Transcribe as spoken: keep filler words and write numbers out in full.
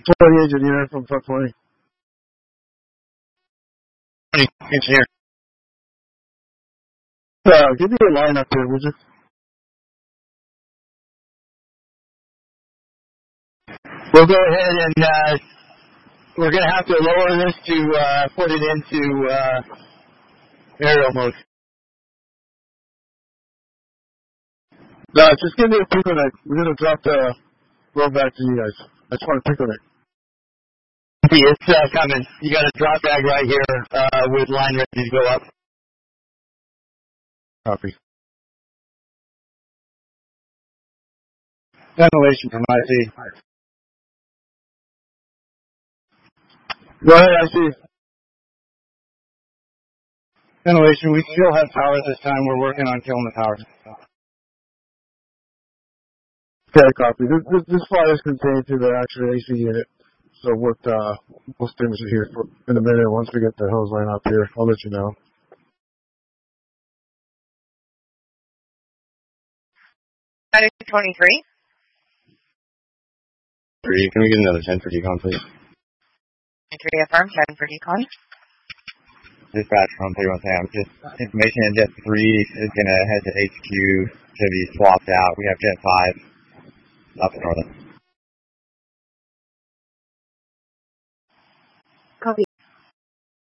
twenty engineer from Truck twenty. twenty engineer. Uh, give me a line up here, would you? We'll go ahead and uh, we're going to have to lower this to uh, put it into uh, aerial mode. No, just give me a pick on it. We're going to drop the road back to you guys. I just want to pick on it. It's uh, coming. You got a drop bag right here uh, with line ready to go up. Copy. Ventilation from I C. Go ahead, I see. Ventilation, we still have power this time. We're working on killing the power. Okay, copy. This, this, this fire is contained to the actual A C unit. So what, uh, we'll extinguish it here for, in a minute. Once we get the hose line up here, I'll let you know. twenty-three. Three. Can we get another ten for decon, please? twenty-three affirmed, ten for decon. Dispatch from three one Sam. Just information in Jet three is going to head to H Q to be swapped out. We have Jet five up in Northern.